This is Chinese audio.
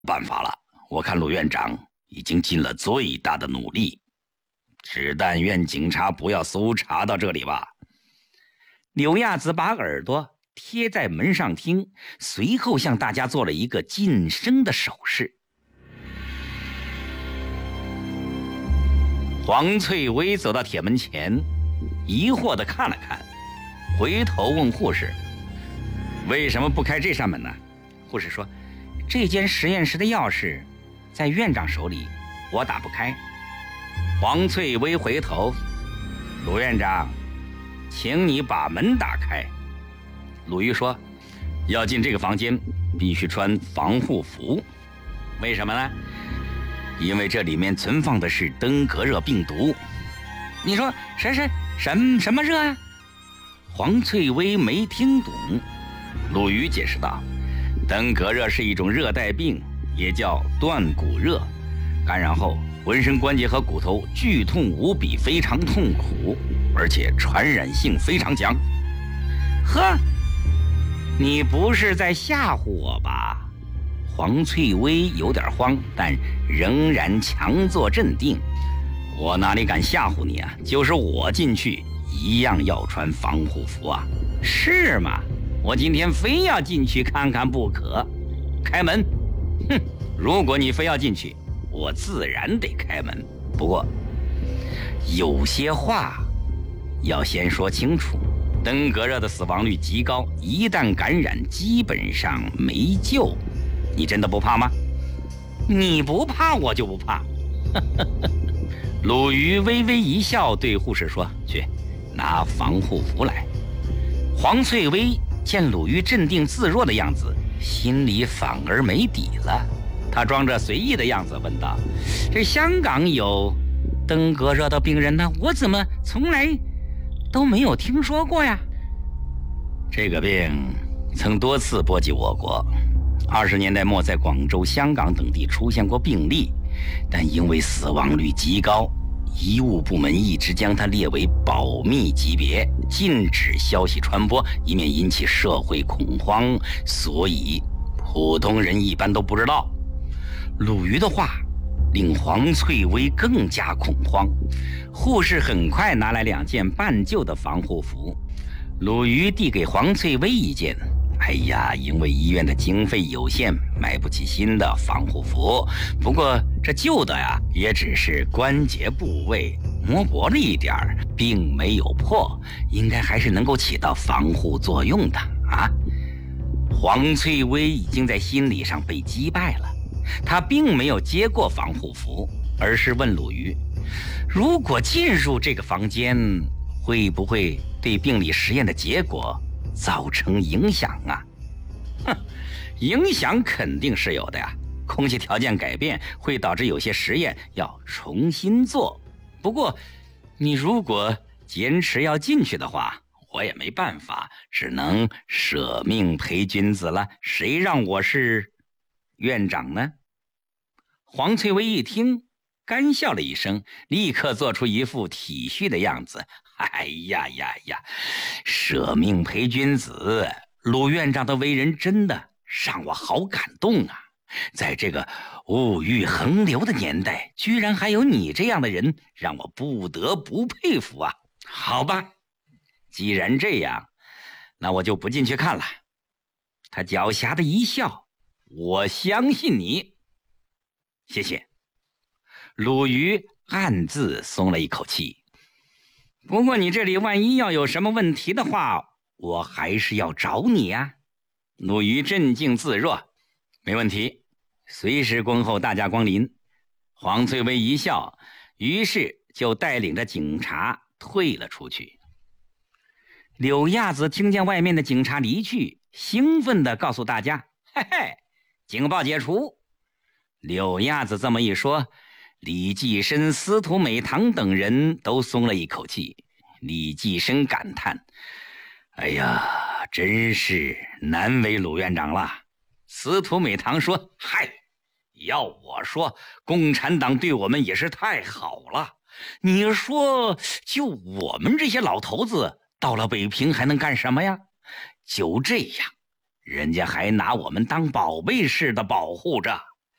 办法了，我看鲁院长已经尽了最大的努力，只但愿警察不要搜查到这里吧。 柳亚子把耳朵贴在门上听，随后向大家做了一个噤声的手势。 黄翠薇走到铁门前，疑惑地看了看，回头问护士：“为什么不开这扇门呢？” 护士说：“这间实验室的钥匙在院长手里，我打不开。” 黄翠薇回头：“鲁院长，请你把门打开。”鲁豫说：“要进这个房间，必须穿防护服。为什么呢？因为这里面存放的是登革热病毒。” 你说什么热啊？ 黄翠薇没听懂。鲁豫解释道：“登革热是一种热带病，也叫断骨热，感染后浑身关节和骨头剧痛无比，非常痛苦，而且传染性非常强。” 呵，你不是在吓唬我吧？ 黄翠薇有点慌，但仍然强作镇定。我哪里敢吓唬你啊？就是我进去一样要穿防护服啊。 是吗？我今天非要进去看看不可。 开门！哼，如果你非要进去，我自然得开门。不过有些话要先说清楚。登革热的死亡率极高，一旦感染基本上没救。你真的不怕吗？ 你不怕我就不怕。 鲁豫微微一笑，对护士说：“去拿防护服来。” 黄翠薇见鲁豫镇定自若的样子，心里反而没底了。她装着随意的样子问道：“这香港有登革热的病人呢？我怎么从来都没有听说过呀？” 这个病曾多次波及我国，20年代末在广州、香港等地出现过病例，但因为死亡率极高，医务部门一直将它列为保密级别，禁止消息传播，以免引起社会恐慌，所以普通人一般都不知道。鲁豫的话令黄翠薇更加恐慌。护士很快拿来2件半旧的防护服，鲁豫递给黄翠薇1件。哎呀，因为医院的经费有限，买不起新的防护服。不过这旧的呀，也只是关节部位磨薄了一点儿，并没有破，应该还是能够起到防护作用的啊。黄翠薇已经在心理上被击败了，她并没有接过防护服，而是问鲁豫：“如果进入这个房间，会不会对病理实验的结果造成影响啊？”“哼，影响肯定是有的呀。空气条件改变会导致有些实验要重新做。不过，你如果坚持要进去的话，我也没办法，只能舍命陪君子了。谁让我是院长呢？”黄翠薇一听，干笑了一声，立刻做出一副体恤的样子。“哎呀呀呀，舍命陪君子，鲁院长的为人真的让我好感动啊！在这个物欲横流的年代，居然还有你这样的人，让我不得不佩服啊！好吧，既然这样，那我就不进去看了。”他狡黠的一笑：“我相信你。”“谢谢。”鲁豫暗自松了一口气。“不过你这里万一要有什么问题的话，我还是要找你啊。”鲁豫镇静自若：“没问题，随时恭候大驾光临。”黄翠薇一笑，于是就带领着警察退了出去。柳亚子听见外面的警察离去，兴奋地告诉大家：“嘿嘿，警报解除。”柳亚子这么一说，李济深、司徒美堂等人都松了一口气。李济深感叹：“哎呀，真是难为鲁院长了。”司徒美堂说：“嗨，要我说，共产党对我们也是太好了。你说，就我们这些老头子到了北平还能干什么呀？就这样，人家还拿我们当宝贝似的保护着。”